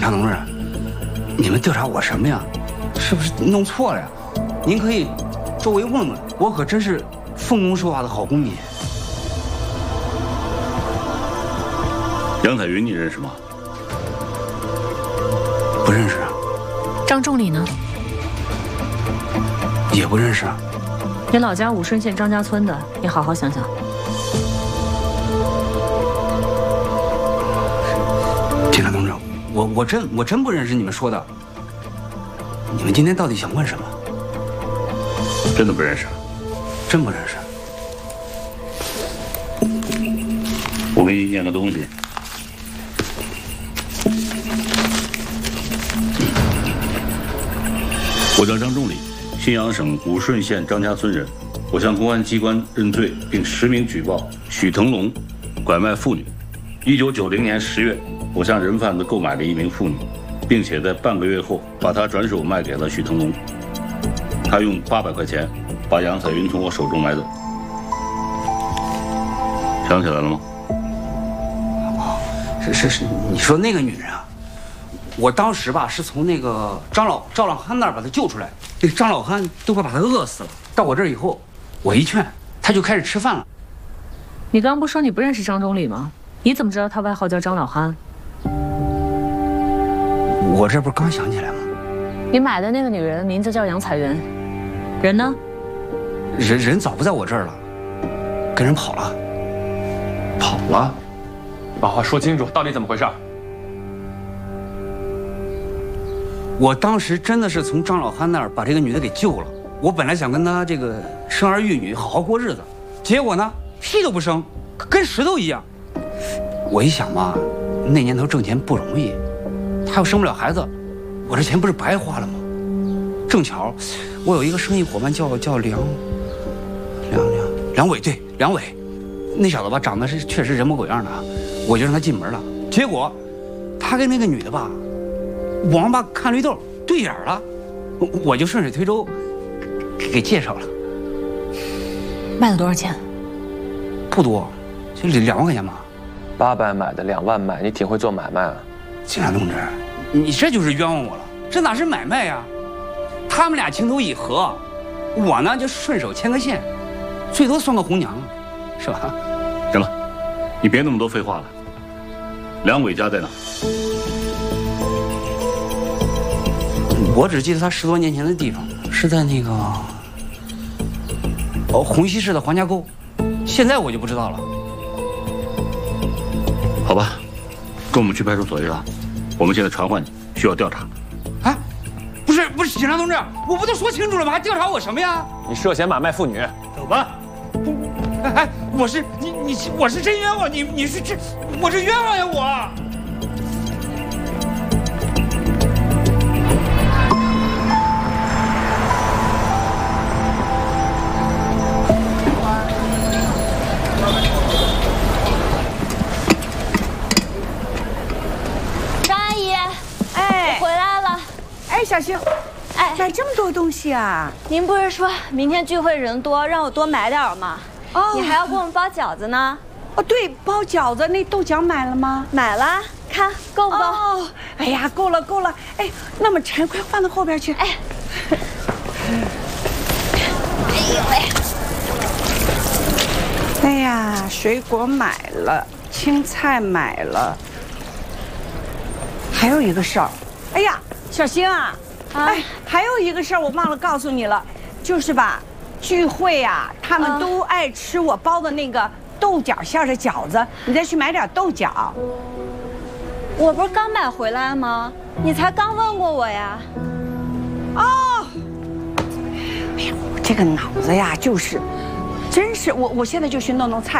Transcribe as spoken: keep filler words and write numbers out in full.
察同志，你们调查我什么呀？是不是弄错了呀？您可以周围问问，我可真是奉公守法的好公民。 杨彩云，你认识吗？ 不认识。 张仲礼呢？ 也不认识。 你老家武顺县张家村的，你好好想想。 警察同志，我我真我真不认识你们说的。你们今天到底想问什么？ 真的不认识？ 真不认识。 我给你念个东西。我叫张仲礼，信阳省武顺县张家村人。我向公安机关认罪，并实名举报许腾龙拐卖妇女。一九九零年十月，我向人贩子购买了一名妇女，并且在半个月后把她转手卖给了许腾龙。他用八百块钱把杨彩云从我手中买走。想起来了吗？ 哦，是是是，你说那个女人啊，我当时吧是从那个张老赵老汉那儿把她救出来，这个张老汉都快把她饿死了。到我这儿以后，我一劝，她就开始吃饭了。 你刚刚不说你不认识张仲礼吗？你怎么知道他外号叫张老汉？ 我这不是刚想起来吗？ 你买的那个女人名字叫杨彩云，人呢？ 人人早不在我这儿了，跟人跑了。跑了？ 把话说清楚，到底怎么回事？ 我当时真的是从张老汉那儿把这个女的给救了。我本来想跟她这个生儿育女，好好过日子，结果呢，屁都不生，跟石头一样。我一想嘛，那年头挣钱不容易，她又生不了孩子，我这钱不是白花了吗？正巧，我有一个生意伙伴叫叫梁梁梁梁伟，对，梁伟，那小子吧长得是确实人模狗样的，我就让他进门了。结果，他跟那个女的吧，王八看绿豆对眼了，我就顺水推舟给给介绍了。 卖了多少钱？ 不多，就两万块钱吧。 八百买的，两万买，你挺会做买卖啊！ 警察同志，你这就是冤枉我了，这哪是买卖呀？他们俩情投意合，我呢就顺手牵个线，最多算个红娘，是吧？ 行了，你别那么多废话了。梁伟家在哪？ 我只记得他十多年前的地方是在那个哦虹溪市的黄家沟，现在我就不知道了。 好吧，跟我们去派出所一趟。我们现在传唤你，需要调查。 啊，不是不是，警察同志，我不都说清楚了吗？还调查我什么呀？ 你涉嫌买卖妇女， 走吧。 哎哎，我是你你我是真冤枉，你你是这我这冤枉呀我。 小星，哎，买这么多东西啊？ 您不是说明天聚会人多，让我多买点吗？哦，你还要给我们包饺子呢。 哦，对，包饺子，那豆角买了吗？ 买了，看够不够？ 哦，哎呀，够了够了。哎，那么沉，快放到后边去。哎， 哎呦喂！ 哎呀，水果买了，青菜买了，还有一个事儿。哎呀。小星啊，哎，还有一个事儿我忘了告诉你了，就是吧，聚会啊，他们都爱吃我包的那个豆角馅的饺子，你再去买点豆角。 我不是刚买回来吗？你才刚问过我呀。 哦，哎呀，我这个脑子呀，就是，真是我，我现在就去弄弄菜。